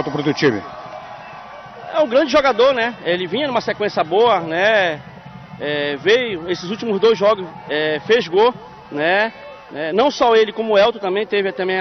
alto para o teu time? É um grande jogador, né? Ele vinha numa sequência boa, né? Veio esses últimos 2 jogos, fez gol, né? Não só ele, como o Elton também, teve também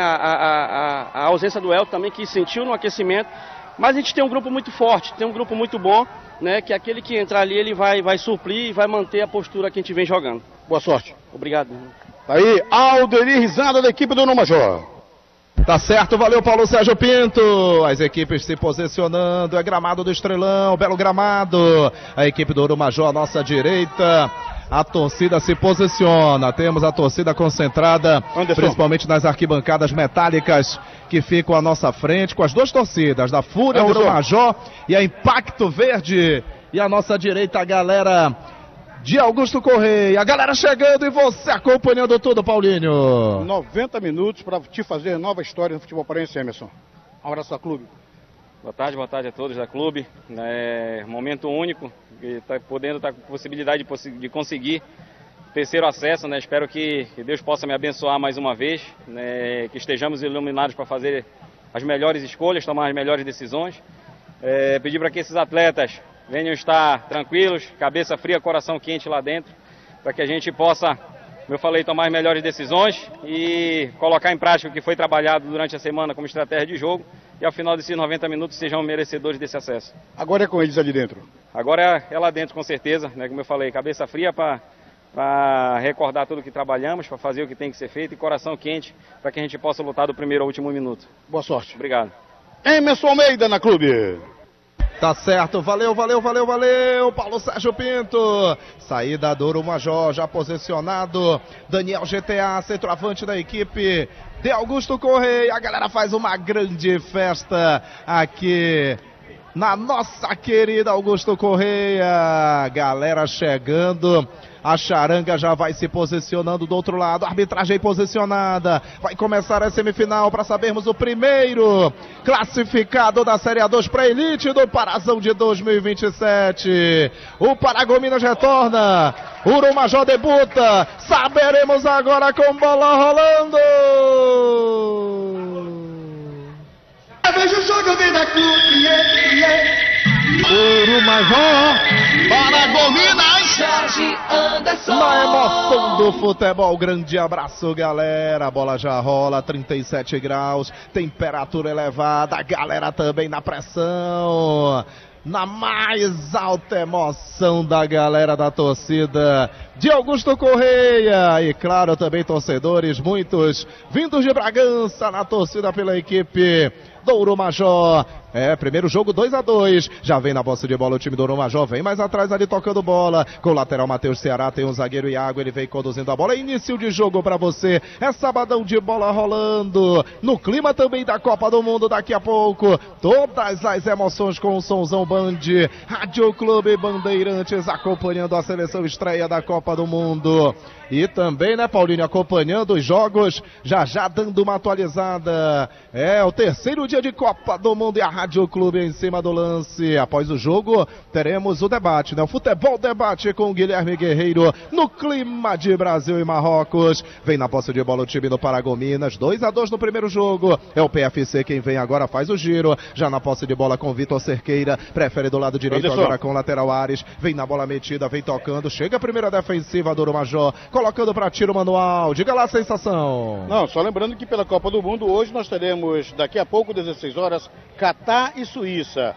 a ausência do Elton também, que sentiu no aquecimento. Mas a gente tem um grupo muito forte, tem um grupo muito bom, né? Que aquele que entrar ali, ele vai suprir e vai manter a postura que a gente vem jogando. Boa sorte. Obrigado. Tá aí, Aldenir Risada da equipe do Ouro Major. Tá certo, valeu Paulo Sérgio Pinto. As equipes se posicionando, é gramado do Estrelão, belo gramado. A equipe do Ouro Major à nossa direita. A torcida se posiciona, temos a torcida concentrada, Anderson, principalmente nas arquibancadas metálicas que ficam à nossa frente, com as 2 torcidas, da Fúria, Ouro Major e a Impacto Verde. E à nossa direita a galera de Augusto Correia, a galera chegando e você acompanhando tudo, Paulinho. 90 minutos para te fazer nova história no futebol paraense, Emerson. Um abraço ao clube. Boa tarde a todos da clube. Momento único, está podendo estar com possibilidade de conseguir o 3º acesso, né? Espero que Deus possa me abençoar mais uma vez, né? Que estejamos iluminados para fazer as melhores escolhas, tomar as melhores decisões. Pedir para que esses atletas venham estar tranquilos, cabeça fria, coração quente lá dentro, para que a gente possa, como eu falei, tomar as melhores decisões e colocar em prática o que foi trabalhado durante a semana como estratégia de jogo e ao final desses 90 minutos sejam merecedores desse acesso. Agora é com eles ali dentro? Agora é lá dentro com certeza, né? Como eu falei, cabeça fria para recordar tudo que trabalhamos, para fazer o que tem que ser feito e coração quente para que a gente possa lutar do primeiro ao último minuto. Boa sorte. Obrigado. Emerson Almeida na clube. Tá certo, valeu, Paulo Sérgio Pinto. Saída do Ouro Major, já posicionado. Daniel GTA, centroavante da equipe de Augusto Correia. A galera faz uma grande festa aqui na nossa querida Augusto Correia. Galera chegando. A charanga já vai se posicionando do outro lado, arbitragem posicionada, vai começar a semifinal para sabermos o primeiro classificado da Série A2 para a elite do Parazão de 2027. O Paragominas retorna, o Ouro Major debuta, saberemos agora com bola rolando. Veja o jogo, vem da clube, Ouro Major, Paragominas, Jorge Anderson. Na emoção do futebol, grande abraço, galera. A bola já rola, 37 graus, temperatura elevada, a galera também na pressão. Na mais alta emoção da galera da torcida de Augusto Correia. E claro, também torcedores, muitos vindos de Bragança na torcida pela equipe do Ouro Major. Primeiro jogo 2-2, já vem na posse de bola o time do Ouro Major, vem mais atrás ali tocando bola, com o lateral Matheus Ceará, tem um zagueiro Iago, ele vem conduzindo a bola, início de jogo pra você, é sabadão de bola rolando, no clima também da Copa do Mundo daqui a pouco, todas as emoções com o Sonzão Band, Rádio Clube Bandeirantes acompanhando a seleção estreia da Copa do Mundo, e também, né, Paulinho, acompanhando os jogos, já dando uma atualizada, o terceiro dia de Copa do Mundo e a Rádio Clube em cima do lance. Após o jogo, teremos o debate, né? O futebol debate com o Guilherme Guerreiro no clima de Brasil e Marrocos. Vem na posse de bola o time do Paragominas, 2-2 no primeiro jogo. É o PFC quem vem agora, faz o giro. Já na posse de bola com Vitor Cerqueira, prefere do lado direito agora com o lateral Ares. Vem na bola metida, vem tocando. Chega a primeira defensiva do Ouro Major, colocando para tiro manual. Diga lá a sensação. Não, só lembrando que pela Copa do Mundo hoje nós teremos daqui a pouco, 16 horas, Catar e Suíça.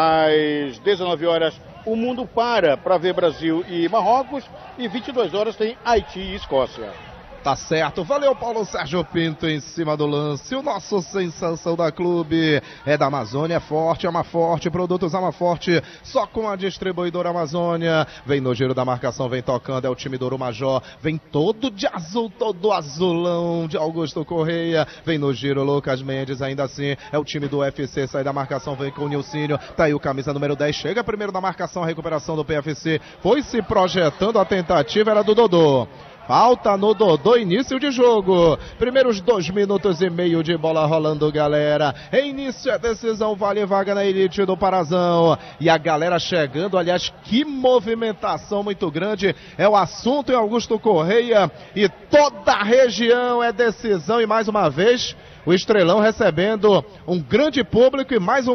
Às 19 horas o mundo para ver Brasil e Marrocos e 22 horas tem Haiti e Escócia. Tá certo, valeu Paulo Sérgio Pinto em cima do lance, o nosso sensação da clube é da Amazônia, é forte, ama forte, produtos ama forte, só com a distribuidora Amazônia, vem no giro da marcação, vem tocando, é o time do Ouro Major, vem todo de azul, todo azulão de Augusto Correia, vem no giro Lucas Mendes, ainda assim, é o time do UFC, sai da marcação, vem com o Nilcínio, tá aí o camisa número 10, chega primeiro na marcação, a recuperação do PFC, foi se projetando, a tentativa era do Dodô. Falta no Dodô, início de jogo. Primeiros 2 minutos e meio de bola rolando, galera. Início a decisão, vale vaga na elite do Parazão. E a galera chegando, aliás, que movimentação muito grande. É o assunto em Augusto Correia. E toda a região é decisão. E mais uma vez, o Estrelão recebendo um grande público e mais um